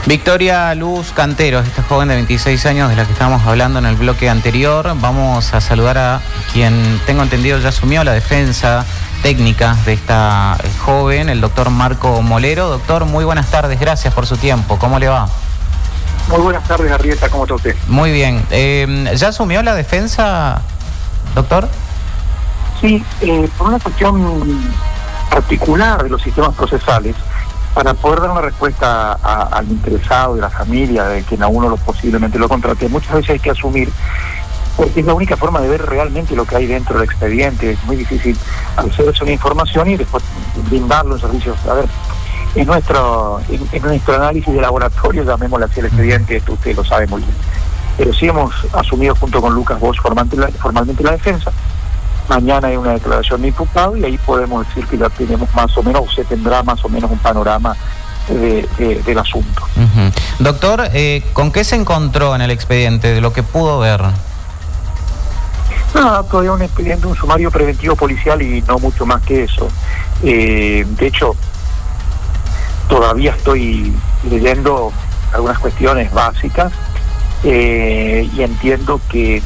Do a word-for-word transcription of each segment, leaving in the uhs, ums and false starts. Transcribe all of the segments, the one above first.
Victoria Luz Canteros, esta joven de veintiséis años de la que estábamos hablando en el bloque anterior. Vamos a saludar a quien, tengo entendido, ya asumió la defensa técnica de esta joven, el doctor Marco Molero. Doctor, muy buenas tardes, gracias por su tiempo. ¿Cómo le va? Muy buenas tardes, Arrieta, ¿cómo está usted? Muy bien. Eh, ¿Ya asumió la defensa, doctor? Sí, eh, por una cuestión particular de los sistemas procesales, para poder dar una respuesta a, al interesado y a la familia de quien a uno lo, posiblemente lo contrate, muchas veces hay que asumir, porque es la única forma de ver realmente lo que hay dentro del expediente. Es muy difícil hacerse una información y después brindarlo en servicios. A ver, en nuestro, en, en nuestro análisis de laboratorio, llamémosle así el expediente, esto usted lo sabe muy bien. Pero sí hemos asumido junto con Lucas Bosch formalmente la, formalmente la defensa. Mañana hay una declaración de imputado y ahí podemos decir que ya tenemos más o menos, o se tendrá más o menos un panorama de, de, del asunto. Uh-huh. Doctor, eh, ¿con qué se encontró en el expediente, de lo que pudo ver? Nada, todavía un expediente, un sumario preventivo policial y no mucho más que eso. Eh, de hecho, todavía estoy leyendo algunas cuestiones básicas eh, y entiendo que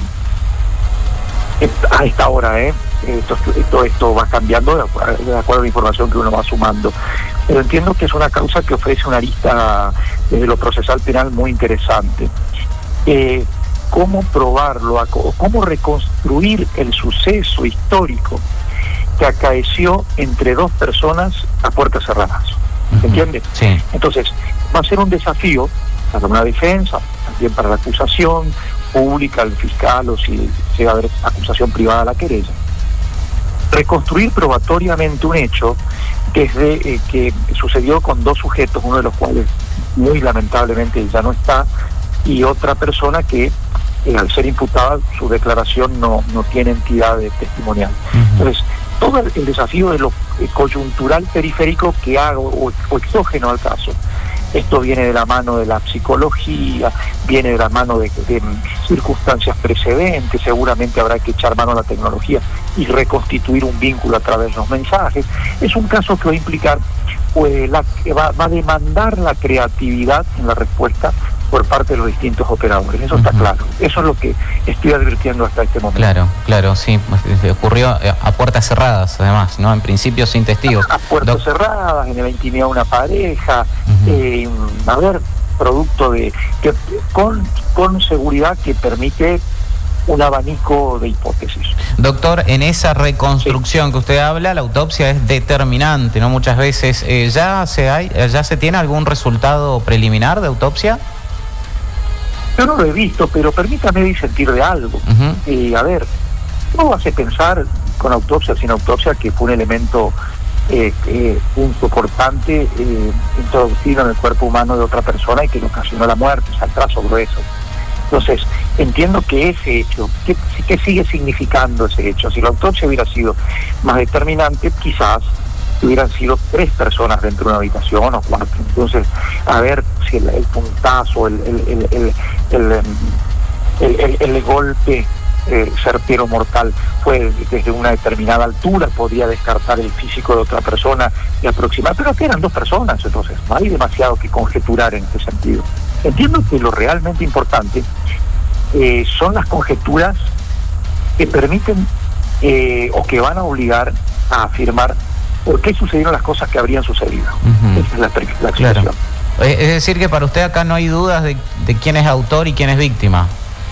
a esta hora, ¿eh? Esto, esto, esto va cambiando de acuerdo, de acuerdo a la información que uno va sumando. Pero entiendo que es una causa que ofrece una arista desde lo procesal penal muy interesante. Eh, ¿Cómo probarlo? ¿Cómo reconstruir el suceso histórico que acaeció entre dos personas a puertas cerradas? ¿Se entiende? Sí. Entonces, va a ser un desafío para una defensa, también para la acusación pública, el fiscal, o si llega a haber acusación privada a la querella. Reconstruir probatoriamente un hecho que, es de, eh, que sucedió con dos sujetos, uno de los cuales muy lamentablemente ya no está, y otra persona que eh, al ser imputada su declaración no, no tiene entidad de testimonial. Uh-huh. Entonces, todo el, el desafío de lo eh, coyuntural periférico que hago o, o exógeno al caso. Esto viene de la mano de la psicología, viene de la mano de, de circunstancias precedentes, seguramente habrá que echar mano a la tecnología y reconstituir un vínculo a través de los mensajes. Es un caso que va a implicar, pues, la, va, va a demandar la creatividad en la respuesta por parte de los distintos operadores. Eso está uh-huh. claro. Eso es lo que estoy advirtiendo hasta este momento. Claro, claro, sí. Ocurrió a puertas cerradas, además, ¿no? En principio sin testigos. A, a puertas Doc... cerradas, en la intimidad de una pareja, uh-huh. eh, a ver, producto de... que con, con seguridad que permite un abanico de hipótesis. Doctor, en esa reconstrucción sí. que usted habla, la autopsia es determinante, ¿no? Muchas veces, eh, ¿ya se hay, ya se tiene algún resultado preliminar de autopsia? Yo no lo he visto, pero permítame disentir de algo. Uh-huh. Eh, a ver, ¿cómo hace pensar con autopsia, sin autopsia, que fue un elemento, eh, eh, un soportante eh, introducido en el cuerpo humano de otra persona y que le ocasionó la muerte, o sea, el trazo grueso? Entonces, entiendo que ese hecho, ¿qué, qué sigue significando ese hecho? Si la autopsia hubiera sido más determinante, quizás hubieran sido tres personas dentro de una habitación o cuatro. Entonces, a ver si el, el puntazo, el, el, el, el, el, el, el, el golpe eh, certero mortal fue desde una determinada altura, podía descartar el físico de otra persona y aproximar, pero que eran dos personas, entonces no hay demasiado que conjeturar en este sentido. Entiendo que lo realmente importante eh, son las conjeturas que permiten eh, o que van a obligar a afirmar por qué sucedieron las cosas que habrían sucedido. Uh-huh. Esa es la, la explicación. Claro. Es decir, que para usted acá no hay dudas de, de quién es autor y quién es víctima.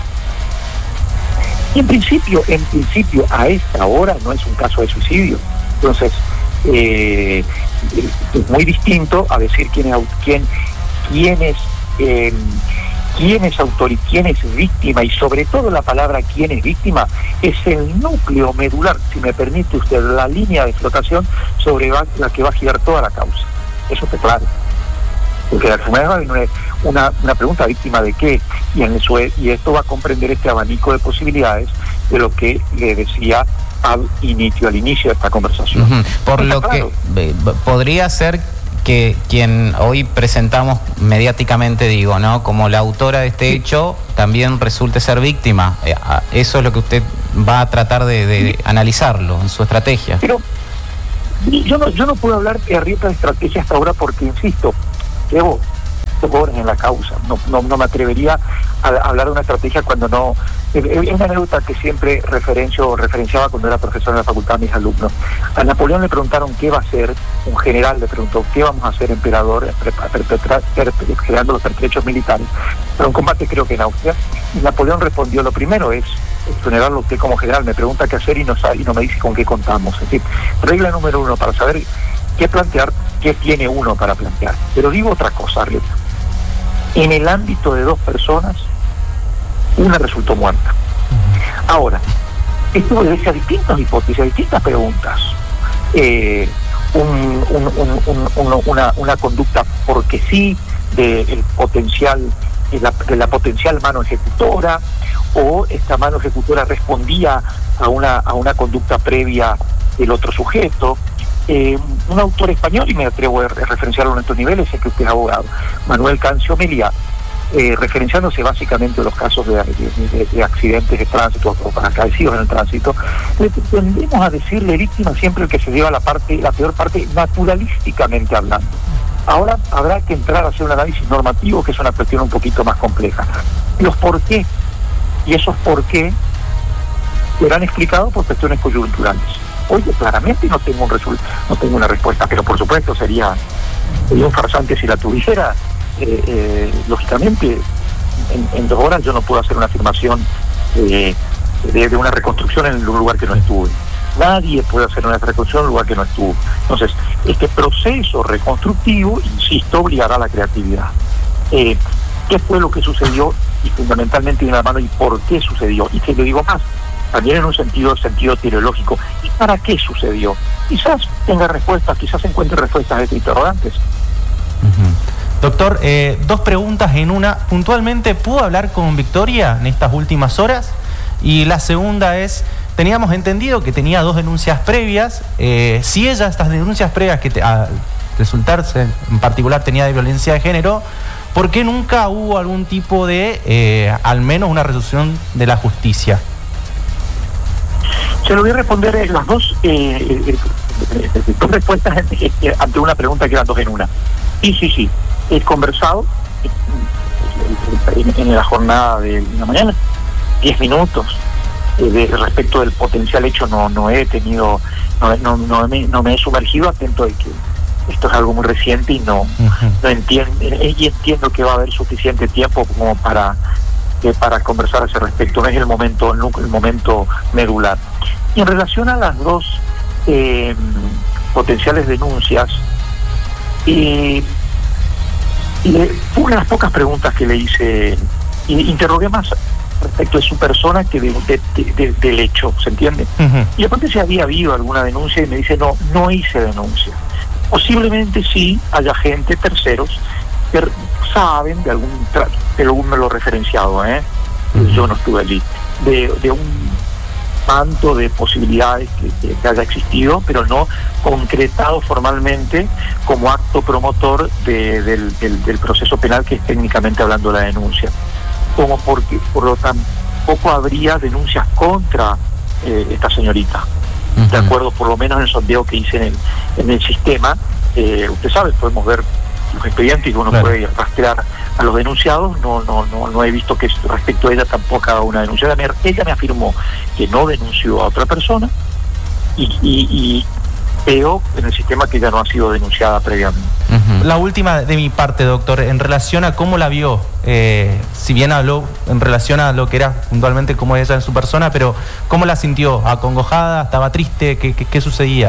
Y en principio, en principio, a esta hora no es un caso de suicidio. Entonces, eh, es muy distinto a decir quién es quién, quién es eh, quién es autor y quién es víctima, y sobre todo la palabra quién es víctima es el núcleo medular, si me permite usted, la línea de flotación sobre la que va a girar toda la causa. Eso está claro. Porque la primera es una, una pregunta, ¿víctima de qué? Y, en eso es, y esto va a comprender este abanico de posibilidades de lo que le decía al inicio, al inicio de esta conversación. Uh-huh. Por lo claro. que eh, podría ser que quien hoy presentamos mediáticamente, digo, ¿no?, como la autora de este sí. hecho, también resulte ser víctima. Eso es lo que usted va a tratar de, de sí. analizarlo en su estrategia. Pero yo no, yo no puedo hablar de Arrieta de estrategia hasta ahora porque, insisto, Evo, horas en la causa. No, no, no me atrevería a, a hablar de una estrategia cuando no... Es una anécdota que siempre referencio, referenciaba cuando era profesor en la facultad a mis alumnos. A Napoleón le preguntaron qué va a hacer, un general le preguntó qué vamos a hacer, emperador, perpetrar, creando los pertrechos militares para un combate, creo que en Austria. Y Napoleón respondió: lo primero es, general, usted como general me pregunta qué hacer y no sabe, y no me dice con qué contamos. Es decir, regla número uno, para saber qué plantear, qué tiene uno para plantear. Pero digo otra cosa, Arleta. En el ámbito de dos personas, una resultó muerta. Ahora, esto obedece a distintas hipótesis, a distintas preguntas. Eh, un, un, un, un, un, una, una conducta porque sí del potencial, de la, de la potencial mano ejecutora, o esta mano ejecutora respondía a una, a una conducta previa del otro sujeto. Eh, un autor español, y me atrevo a referenciarlo en estos niveles, es que usted es abogado, Manuel Cancio Meliá, eh, referenciándose básicamente a los casos de, de, de, de accidentes de tránsito o acaecidos en el tránsito, le tendemos a decirle víctima siempre el que se lleva la parte, la peor parte, naturalísticamente hablando. Ahora habrá que entrar a hacer un análisis normativo, que es una cuestión un poquito más compleja. Los por qué, y esos por qué serán explicados por cuestiones coyunturales. Oye, claramente no tengo un resul- no tengo una respuesta, pero por supuesto sería, sería un farsante si la tuviera. Eh, eh, lógicamente, en, en dos horas yo no puedo hacer una afirmación eh, de, de una reconstrucción en un lugar que no estuve. Nadie puede hacer una reconstrucción en un lugar que no estuvo. Entonces, este proceso reconstructivo, insisto, obligará a la creatividad. Eh, ¿Qué fue lo que sucedió? Y fundamentalmente de una mano, ¿y por qué sucedió? Y te lo digo más, también en un sentido, sentido teleológico. ¿Y para qué sucedió? Quizás tenga respuestas, quizás encuentre respuestas a estos interrogantes. Uh-huh. Doctor, eh, dos preguntas en una. Puntualmente, ¿pudo hablar con Victoria en estas últimas horas? Y la segunda es, teníamos entendido que tenía dos denuncias previas. Eh, si ella, estas denuncias previas que te, a resultarse en particular tenía de violencia de género, ¿por qué nunca hubo algún tipo de, eh, al menos una resolución de la justicia? Se lo voy a responder en las dos, eh, eh, eh, dos respuestas eh, eh, ante una pregunta que eran dos en una. Sí, sí, sí. He conversado en, en la jornada de la mañana, diez minutos, eh, de, respecto del potencial hecho. No no he tenido, no, no, no, me, no me he sumergido, atento de que esto es algo muy reciente y no, uh-huh. no entiendo, y entiendo que va a haber suficiente tiempo como para eh, para conversar a ese respecto. No es el momento, el momento medular. Y en relación a las dos eh, potenciales denuncias, eh, le, fue una de las pocas preguntas que le hice, y interrogué más respecto de su persona que de, de, de, de, del hecho, ¿se entiende? Uh-huh. Y aparte si había habido alguna denuncia, y me dice, no, no hice denuncia. Posiblemente sí haya gente, terceros, que saben de algún, pero aún me lo he referenciado, ¿eh? Uh-huh. Yo no estuve allí, de, de un manto de posibilidades que, que, que haya existido, pero no concretado formalmente como acto promotor de, del, del, del proceso penal, que es técnicamente hablando la denuncia. Como porque, por lo tanto, poco habría denuncias contra eh, esta señorita. Uh-huh. De acuerdo, por lo menos en el sondeo que hice en el, en el sistema, eh, usted sabe, podemos ver los expedientes y uno claro. puede rastrear a los denunciados. No no no no he visto que respecto a ella tampoco haga una denuncia. Ella me, ella me afirmó que no denunció a otra persona, y, y, y veo en el sistema que ella no ha sido denunciada previamente. Uh-huh. La última de mi parte, doctor, en relación a cómo la vio, eh, si bien habló en relación a lo que era puntualmente como ella en su persona, pero ¿cómo la sintió? ¿Acongojada? ¿Estaba triste? ¿Qué, qué, qué sucedía?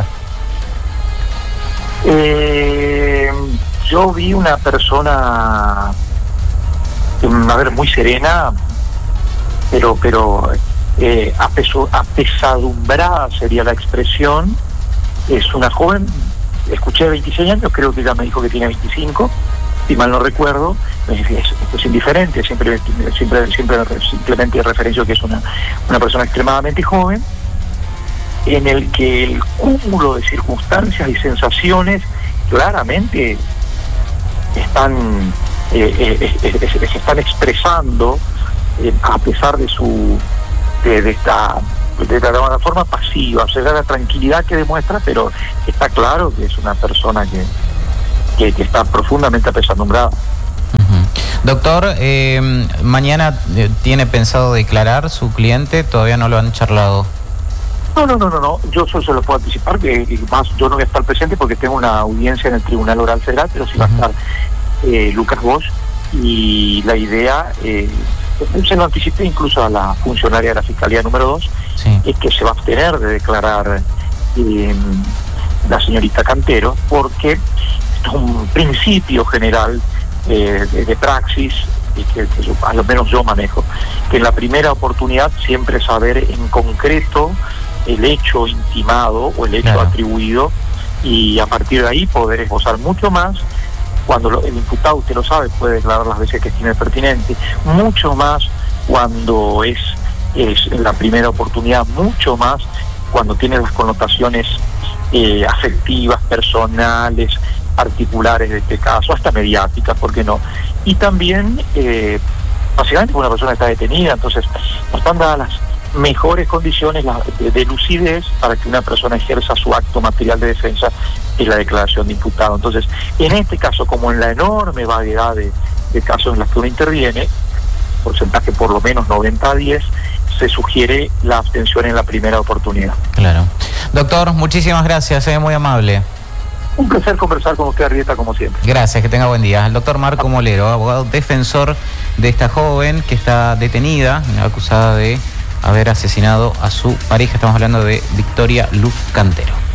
Eh... Yo vi una persona, a ver, muy serena, pero pero eh, apeso, apesadumbrada sería la expresión. Es una joven, escuché veintiséis años, creo que ella me dijo que tiene veinticinco, si mal no recuerdo. Es, es, es indiferente, siempre, siempre, siempre simplemente referencio que es una, una persona extremadamente joven, en el que el cúmulo de circunstancias y sensaciones claramente están eh, eh, eh, eh, se están expresando eh, a pesar de su de, de esta de la forma pasiva, o sea, la tranquilidad que demuestra, pero está claro que es una persona que que, que está profundamente apesadumbrada. Uh-huh. Doctor, eh, mañana eh, tiene pensado declarar su cliente, todavía no lo han charlado. No, no, no, no, no. Yo solo se lo puedo anticipar, que más yo no voy a estar presente porque tengo una audiencia en el Tribunal Oral Federal, pero sí va a estar eh, Lucas Bosch, y la idea, eh, se lo anticipé incluso a la funcionaria de la Fiscalía número dos, sí. es que se va a abstener de declarar eh, la señorita Cantero, porque esto es un principio general eh, de, de praxis, y que, que yo, a lo menos yo manejo, que en la primera oportunidad siempre saber en concreto el hecho intimado o el hecho claro. atribuido, y a partir de ahí poder esbozar mucho más. Cuando lo, el imputado, usted lo sabe, puede declarar las veces que estime pertinente, mucho más cuando es, es en la primera oportunidad, mucho más cuando tiene las connotaciones eh, afectivas, personales, particulares de este caso, hasta mediáticas, ¿por qué no? Y también, eh, básicamente, una persona está detenida, entonces nos están dadas las mejores condiciones de, de lucidez para que una persona ejerza su acto material de defensa, es la declaración de imputado. Entonces, en este caso, como en la enorme variedad de, de casos en los que uno interviene, porcentaje por lo menos noventa a diez, se sugiere la abstención en la primera oportunidad. Claro. Doctor, muchísimas gracias, es eh, muy amable. Un placer conversar con usted, Arrieta, como siempre. Gracias, que tenga buen día. El doctor Marco Molero, abogado defensor de esta joven que está detenida, acusada de haber asesinado a su pareja. Estamos hablando de Victoria Luz Cantero.